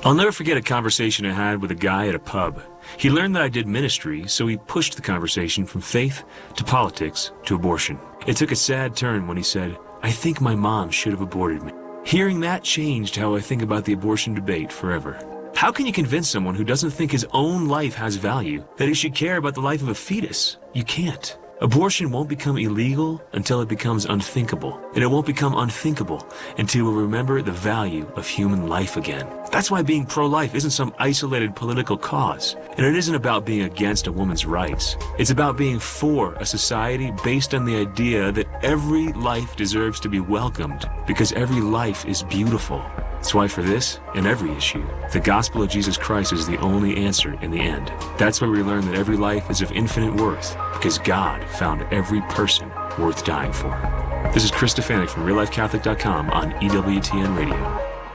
I'll never forget a conversation I had with a guy at a pub. He learned that I did ministry, so he pushed the conversation from faith to politics to abortion. It took a sad turn when he said, "I think my mom should have aborted me." Hearing that changed how I think about the abortion debate forever. How can you convince someone who doesn't think his own life has value that he should care about the life of a fetus? You can't. Abortion won't become illegal until it becomes unthinkable, and it won't become unthinkable until we remember the value of human life again. That's why being pro-life isn't some isolated political cause, and it isn't about being against a woman's rights. It's about being for a society based on the idea that every life deserves to be welcomed because every life is beautiful. That's why for this and every issue, the gospel of Jesus Christ is the only answer in the end. That's why we learn that every life is of infinite worth because God found every person worth dying for. This is Chris Stefanik from RealLifeCatholic.com on EWTN Radio.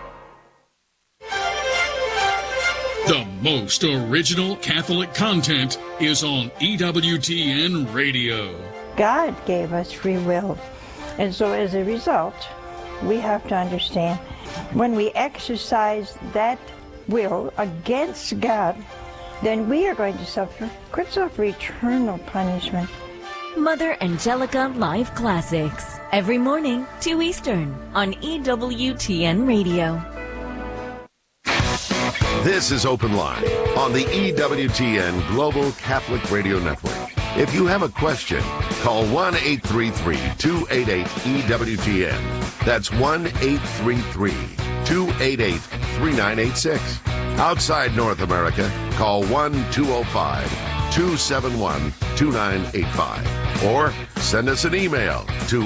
The most original Catholic content is on EWTN Radio. God gave us free will, and so as a result, we have to understand when we exercise that will against God, then we are going to could suffer eternal punishment. Mother Angelica Live Classics, every morning, 2 Eastern, on EWTN Radio. This is Open Line on the EWTN Global Catholic Radio Network. If you have a question, call 1-833-288-EWTN. That's 1-833-288-3986. Outside North America, call 1-205-271-2985. Or send us an email to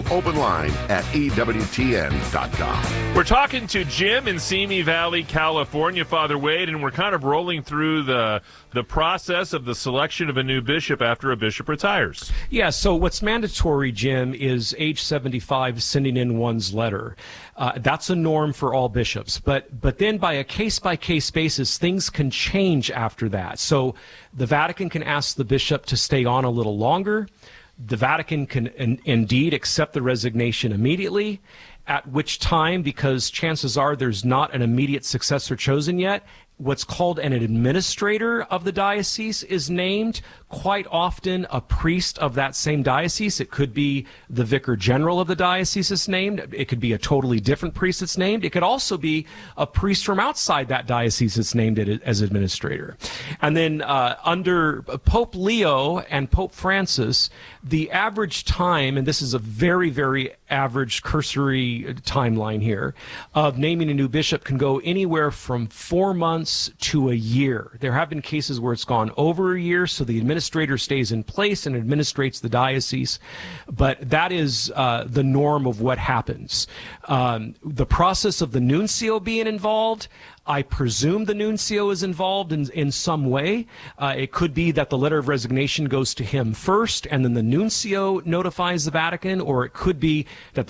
openline@EWTN.com. We're talking to Jim in Simi Valley, California, Father Wade, and we're kind of rolling through the process of the selection of a new bishop after a bishop retires. Yeah, so what's mandatory, Jim, is age 75 sending in one's letter. That's a norm for all bishops. But then by a case-by-case basis, things can change after that. So the Vatican can ask the bishop to stay on a little longer. The Vatican can indeed accept the resignation immediately, at which time, because chances are there's not an immediate successor chosen yet, what's called an administrator of the diocese is named. Quite often a priest of that same diocese. It could be the vicar general of the diocese that's named. It could be a totally different priest that's named. It could also be a priest from outside that diocese that's named as administrator. And then under Pope Leo and Pope Francis, the average time, and this is a very, very average cursory timeline here, of naming a new bishop can go anywhere from 4 months to a year. There have been cases where it's gone over a year, so the administrator stays in place and administrates the diocese, but that is the norm of what happens. The process of the nuncio being involved, I presume the nuncio is involved in some way. It could be that the letter of resignation goes to him first, and then the nuncio notifies the Vatican, or it could be that